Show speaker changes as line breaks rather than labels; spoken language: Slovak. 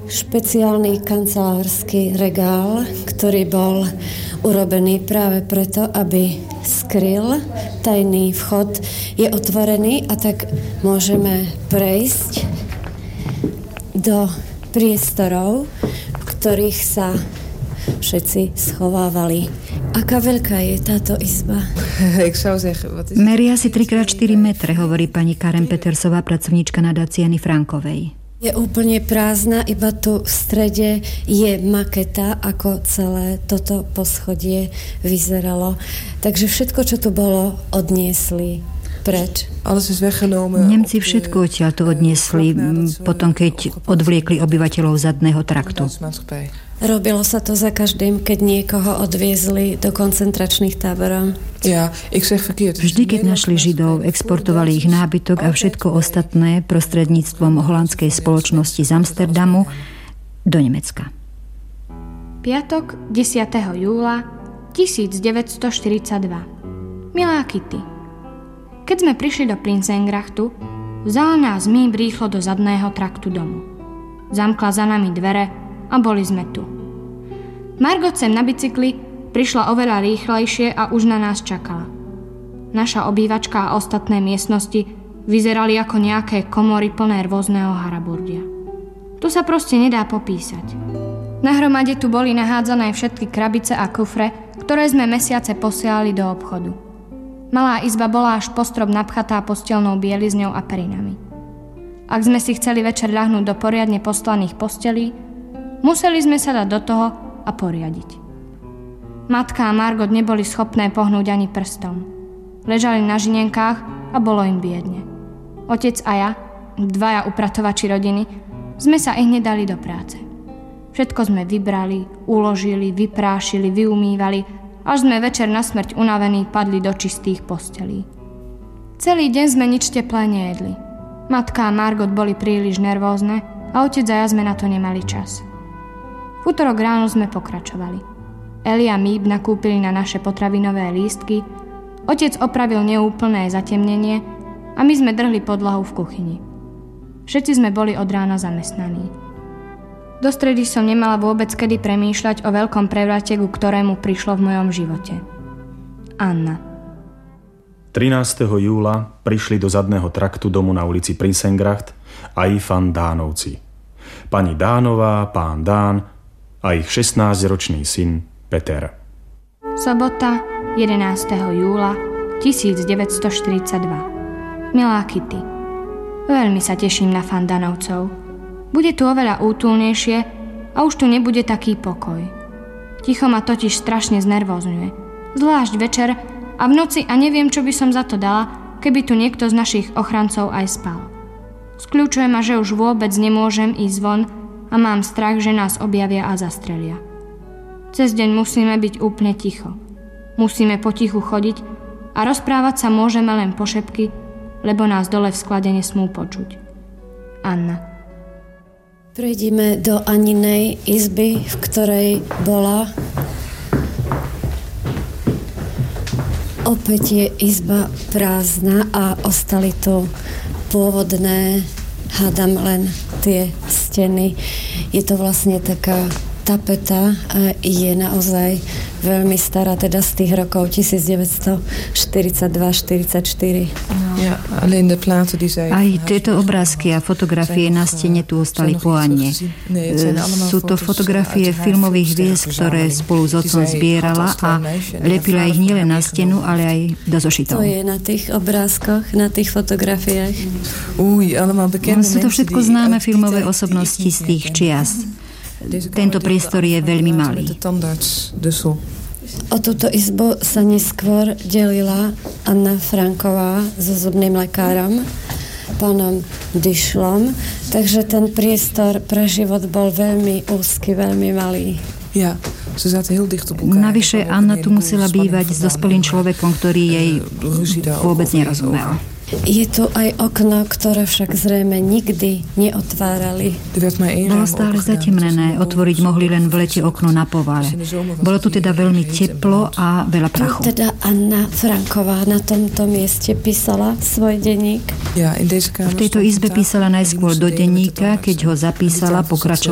špeciálny kancelársky regál, ktorý bol urobený práve preto, aby skryl tajný vchod. Je otvorený a tak môžeme prejsť do priestorov, v ktorých sa všetci schovávali. Aká veľká je táto izba?
Meria si 3x4 metre, hovorí pani Karen Petersová, pracovníčka nadácie Anny Frankovej.
Je úplne prázdna, iba tu v strede je maketa, ako celé toto poschodie vyzeralo. Takže všetko, čo tu bolo, odniesli preč.
Nemci všetko odtiaľto odniesli, potom keď odvliekli obyvateľov zadného traktu.
Robilo sa to za každým, keď niekoho odviezli do koncentračných táborov.
Vždy, keď našli Židov, exportovali ich nábytok a všetko ostatné prostredníctvom holandskej spoločnosti z Amsterdamu do Nemecka.
Piatok 10. júla 1942. Milá Kitty, keď sme prišli do Prinsengrachtu, vzal nás mým rýchlo do zadného traktu domu. Zamkla za nami dvere a boli sme tu. Margot sem na bicykli prišla oveľa rýchlejšie a už na nás čakala. Naša obývačka a ostatné miestnosti vyzerali ako nejaké komory plné rôzneho haraburdia. To sa proste nedá popísať. Na hromade tu boli nahádzané všetky krabice a kufre, ktoré sme mesiace posielali do obchodu. Malá izba bola až po strop napchatá posteľnou bielizňou a perinami. Ak sme si chceli večer ľahnúť do poriadne postlaných postelí, museli sme sa dať do toho a poriadiť. Matka a Margot neboli schopné pohnúť ani prstom. Ležali na žinenkách a bolo im biedne. Otec a ja, dvaja upratovači rodiny, sme sa ihneď dali do práce. Všetko sme vybrali, uložili, vyprášili, vyumývali, až sme večer na smrť unavení padli do čistých postelí. Celý deň sme nič teplé nejedli. Matka a Margot boli príliš nervózne a otec a ja sme na to nemali čas. V utorok ráno sme pokračovali. Eli a Míb nakúpili na naše potravinové lístky, otec opravil neúplné zatemnenie a my sme drhli podlahu v kuchyni. Všetci sme boli od rána zamestnaní. Do stredy som nemala vôbec kedy premýšľať o veľkom prevrate, ku ktorému prišlo v mojom živote. Anna.
13. júla prišli do zadného traktu domu na ulici Prinsengracht aj fan Dánovci. Pani Dánová, pán Dán a ich 16-ročný syn Peter.
Sobota, 11. júla 1942. Milá Kitty, veľmi sa teším na fan Dánovcov. Bude tu oveľa útulnejšie a už tu nebude taký pokoj. Ticho ma totiž strašne znervózňuje. Zvlášť večer a v noci a neviem, čo by som za to dala, keby tu niekto z našich ochrancov aj spal. Skľúčuje ma, že už vôbec nemôžem ísť von a mám strach, že nás objavia a zastrelia. Cez deň musíme byť úplne ticho. Musíme potichu chodiť a rozprávať sa môžeme len po šepky, lebo nás dole v sklade nesmú počuť. Anna.
Prejdime do Aninej izby, v ktorej bola. Opäť je izba prázdna a ostali tu pôvodné, hádam len tie steny. Je to vlastne taká tapeta a je naozaj veľmi stará, teda z tých rokov 1942-44.
Aj tieto obrázky a fotografie na stene tu ostali po Anne. Sú to fotografie filmových hviezd, ktoré spolu s otcom zbierala a lepila ich nielen na stenu, ale aj do zošitov.
To je na tých obrázkoch, na tých fotografiách.
Sú to všetko známe filmové osobnosti z tých čias. Tento priestor je veľmi malý.
O túto izbu sa neskôr delila Anna Franková so zubným lekárom, pánom Dyšlom, takže ten priestor pre život bol veľmi úzky, veľmi malý.
Navyše Anna tu musela bývať s dospelým človekom, ktorý jej vôbec nerozumel.
Je tu aj okno, ktoré však zrejme nikdy neotvárali.
Bolo stále zatemnené, otvoriť mohli len v lete okno na povale. Bolo tu teda veľmi teplo a veľa prachu.
Tu teda Anna Franková na tomto mieste písala svoj denník.
V tejto izbe písala najskôr do denníka, keď ho zapísala, pokračovala